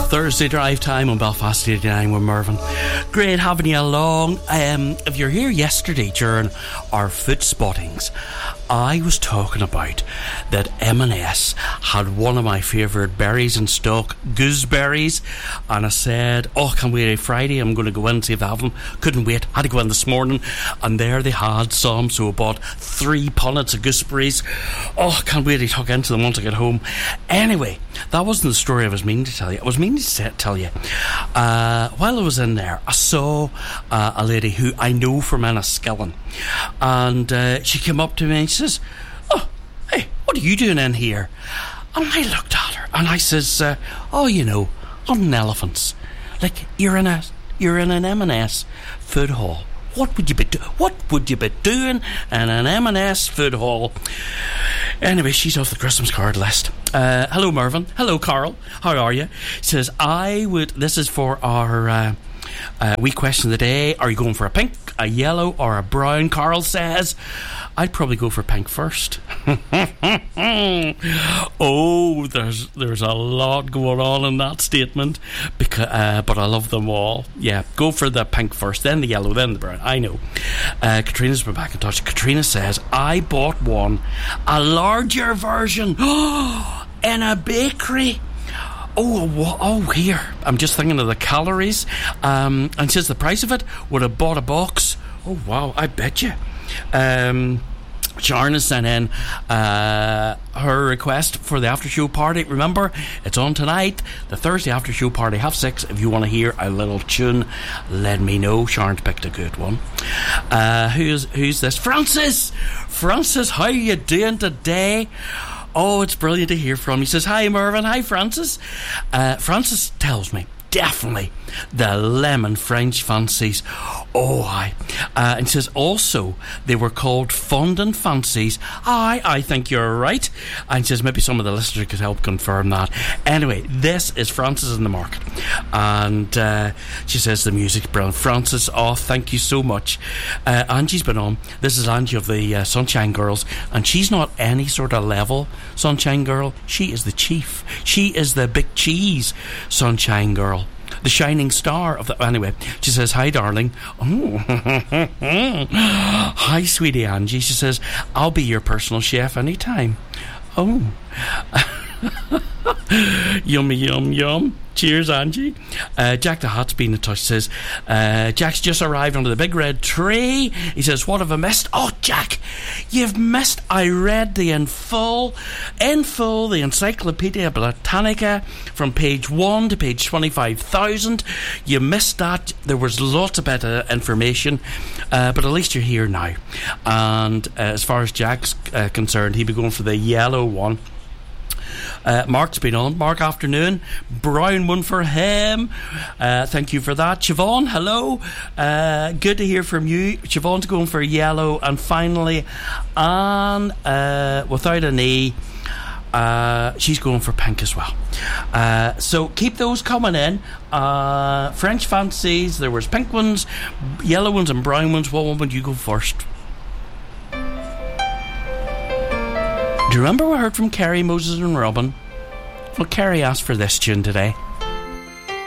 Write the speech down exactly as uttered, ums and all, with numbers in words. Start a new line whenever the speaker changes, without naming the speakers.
Thursday drive time on Belfast eighty-nine with Mervyn. Great having you along. Um, if you're here yesterday during our food spottings, I was talking about that M and S had one of my favourite berries in stock, gooseberries, and I said, oh, can't wait, Friday I'm going to go in and see if they have them. Couldn't wait, had to go in this morning, and there they had some, so I bought three punnets of gooseberries. Oh, can't wait to tuck into them once I get home. Anyway, that wasn't the story I was meaning to tell you. I was meaning to tell you, uh, while I was in there, I saw uh, a lady who I know from Enniskillen, and uh, she came up to me and she says, oh, hey, what are you doing in here? And I looked at her and I says, uh, oh, you know, hunting elephants. Like, you're in a you're in an M and S food hall. What would you be do- What would you be doing in an M and S food hall? Anyway, she's off the Christmas card list. Uh, hello, Mervyn. Hello, Carl. How are you? She says, I would. This is for our uh, uh, wee question of the day. Are you going for a pink, a yellow, or a brown? Carl says, I'd probably go for pink first. Oh, there's there's a lot going on in that statement, because, uh, but I love them all. Yeah, go for the pink first, then the yellow, then the brown. I know. Uh, Katrina's been back in touch. Katrina says, I bought one, a larger version, in a bakery. Oh, oh, here. I'm just thinking of the calories. Um, and says the price of it would have bought a box. Oh, wow, I bet you. Um, Sharon has sent in uh, her request for the after show party. Remember, it's on tonight, the Thursday after show party, half six. If you want to hear a little tune, let me know. Sharon's picked a good one. Uh, who's who's this? Francis! Francis, how you doing today? Oh, it's brilliant to hear from you. He says, hi, Mervyn. Hi, Francis. Uh, Francis tells me, definitely the lemon French fancies. Oh, aye. Uh, and says also they were called fondant fancies. Aye, I think you're right. And says maybe some of the listeners could help confirm that. Anyway, this is Francis in the market, and uh, she says the music's brilliant. Francis, oh, thank you so much. Uh, Angie's been on. This is Angie of the uh, Sunshine Girls, and she's not any sort of level Sunshine Girl. She is the chief. She is the big cheese Sunshine Girl, the shining star of the... Anyway, she says, hi, darling. Oh. Hi, sweetie Angie. She says, I'll be your personal chef anytime. Oh. Yummy, yum, yum. Cheers, Angie. Uh, Jack the Hat's been in touch. Says, uh, Jack's just arrived under the big red tree. He says, what have I missed? Oh, Jack, you've missed. I read the in full, in full, the Encyclopedia Britannica from page one to page twenty-five thousand. You missed that. There was lots of better information, uh, but at least you're here now. And uh, as far as Jack's uh, concerned, he'd be going for the yellow one. Uh, Mark's been on. Mark, afternoon. Brown one for him. Uh, thank you for that. Siobhan, hello. Uh, good to hear from you. Siobhan's going for yellow. And finally, Anne, uh, without an E, uh, she's going for pink as well. Uh, so keep those coming in. Uh, French fancies. There was pink ones, yellow ones and brown ones. What one would you go first? Do you remember we heard from Kerry, Moses and Robin? Well, Kerry asked for this tune today.